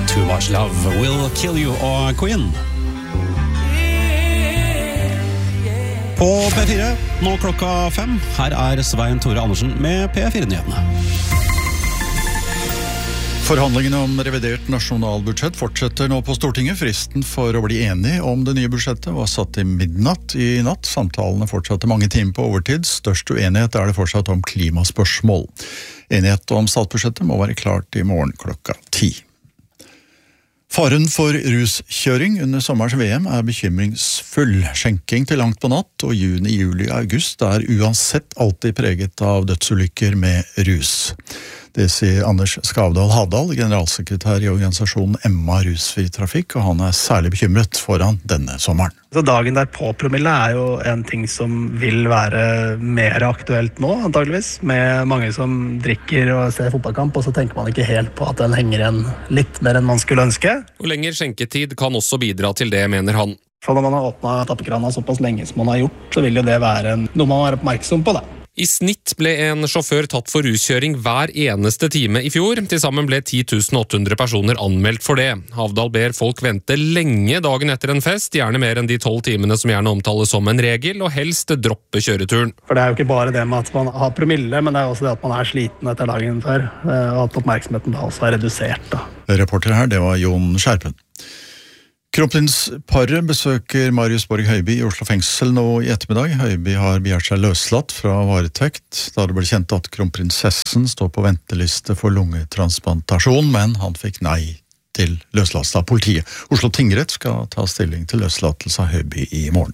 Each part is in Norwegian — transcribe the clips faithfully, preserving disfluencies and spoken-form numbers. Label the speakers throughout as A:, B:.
A: Too Much Love Will Kill You og Queen. På P fire, nå klokka fem. Her er Svein Tore Andersen med P fire-nyhetene.
B: Forhandlingene om revidert nasjonalbudsjett fortsetter nå på Stortinget. Fristen for å bli enig om det nye budsjettet var satt til midnatt i natt. Samtalene fortsatte mange timer på overtid. Størst uenighet er det fortsatt om klimaspørsmål. Enighet om statsbudsjettet må være klart i morgen klokka ti. Faren for ruskjøring under sommerens V M er bekymringsfull. Skjenking til langt på natt og juni, juli og august er uansett alltid preget av dødsulykker med rus. Det sier Anders Skavdal Hadal, generalsekretær i organisasjonen Emma Rusfri Trafikk, og han er særlig bekymret foran denne sommeren.
C: Så dagen der på promille er jo en ting som vil være mer aktuelt nå, antageligvis, med mange som drikker og ser fotballkamp, og så tenker man ikke helt på at den henger igjen litt mer enn man skulle ønske.
D: Og lenger skjenketid kan også bidra til det, mener han.
C: For når man har åpnet tappekrana såpass lenge som man har gjort, så vil jo det være noe man må være oppmerksom på, da.
D: I snitt ble en sjåfør tatt for ruskjøring hver eneste time i fjor. Til sammen ble ti tusen åtte hundre personer anmeldt for det. Havdal ber folk vente lenge dagen etter en fest, gjerne mer enn de tolv timene som gjerne omtales som en regel, og helst droppe kjøreturen.
C: For det er jo ikke bare det med at man har promille, men det er også det at man er sliten etter dagen før, og at oppmerksomheten da også er redusert. Da.
B: Reporter her, det var Jon Skjerpen. Kronprinsparet besøker Marius Borg Høiby i Oslo fengsel nå i ettermiddag. Høiby har begjært seg løslatt fra varetekt, da det ble kjent at kronprinsessen står på venteliste for lungetransplantasjon, men han fikk nei til løslatelse av politiet. Oslo tingrett skal ta stilling til løslatelse av Høiby i morgen.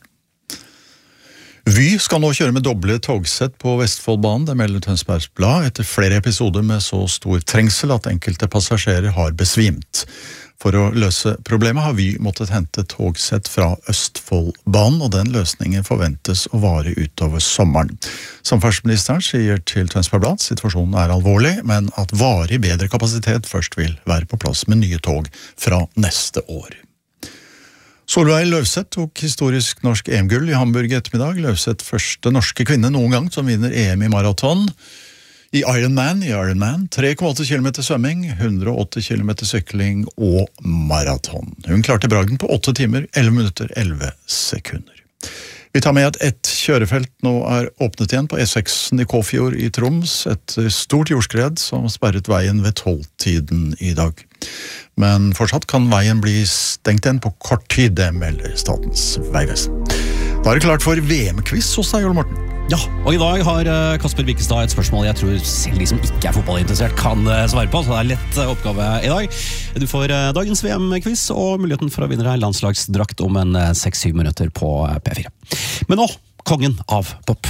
B: Vy skal nå kjøre med doble togsett på Vestfoldbanen, det melder Tønsbergs Blad, etter flere episoder med så stor trengsel at enkelte passasjerer har besvimt. For å løse problemet har Vy måttet hente togsett fra Østfoldbanen, og den løsningen forventes å vare utover sommeren. Samferdselsministeren sier til Tønsbergs Blad at situasjonen er alvorlig, men at varig bedre kapasitet først vil være på plass med nye tog fra neste år. Solveig Løvseth tok historisk norsk E M-gull i Hamburg i ettermiddag. Løvseth første norske kvinne noen gang som vinner E M i maraton. I Ironman, i Ironman, tre komma åtte kilometer svømming, hundre og åtti kilometer sykling og maraton. Hun klarte bragden på åtte timer, elleve minutter, elleve sekunder. Vi tar med at et kjørefelt nå er åpnet igjen på E seks i Kåfjord i Troms, et stort jordskred som sperret veien ved tolvtiden i dag. Men fortsatt kan veien bli stengt igjen på kort tid, det melder Statens vegvesen. Da er det klart for V M-quiz hos deg, Ole Morten.
A: Ja, og i dag har Kasper Vikestad et spørsmål jeg tror selv de som ikke er fotballinteressert kan svare på, så det er lett oppgave i dag. Du får dagens V M-quiz og muligheten for å vinne deg landslagsdrakt om en seks syv minutter på P fire. Men nå, kongen av pop.